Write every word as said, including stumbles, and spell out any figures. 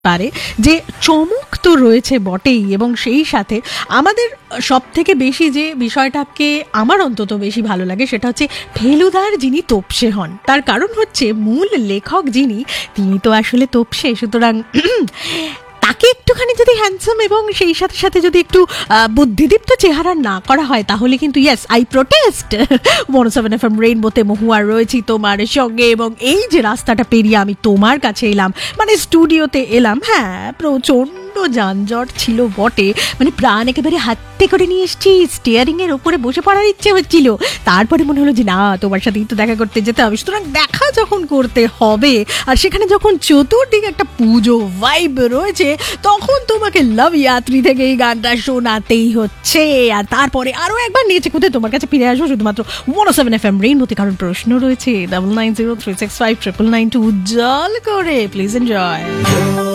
পারে যে চমক তো রয়েছে বটেই, এবং সেই সাথে আমাদের সব থেকে বেশি যে বিষয়টাকে আমার অন্তত বেশি ভালো লাগে সেটা হচ্ছে ফেলুদার যিনি তোপসে হন। তার কারণ হচ্ছে মূল লেখক যিনি, তিনি তো আসলে তোপসে, সুতরাং তাকে একটুখানি যদি হ্যান্ডসাম এবং সেই সাথে সাথে যদি একটু বুদ্ধিদীপ্ত চেহারা না করা হয় তাহলে কিন্তু yes I protest. One O seven FM রেইনবোতে মহুয়া রয়েছি তোমার সঙ্গে, এবং এই যে রাস্তাটা পেরিয়ে আমি তোমার কাছে এলাম, মানে স্টুডিওতে এলাম, হ্যাঁ প্রচণ্ড যানজট ছিল বটে, মানে প্রাণ একেবারে হাতে করে নিয়ে এসছি, স্টিয়ারিং এর ওপরে বসে পড়ার ইচ্ছে হচ্ছিল, তারপরে মনে হলো যে না তোমার সাথে তো দেখা করতে যেতে হবে। সুতরাং দেখা যখন করতে হবে আর সেখানে যখন চতুর্দিকে একটা পুজো ভাইব রয়েছে, তখন তোমাকে লাভ ইয়াত্রী থেকে এই গানটা শোনাতেই হচ্ছে। আর তারপরে আরো একবার নিচে কোথায় তোমার কাছে ফিরে আসবো শুধুমাত্র ওয়ান ও সেভেন এফ এম রেইনবোতে, কারণ প্রশ্ন রয়েছে double nine zero three six five triple nine two উজ্জ্বল করে। Please enjoy.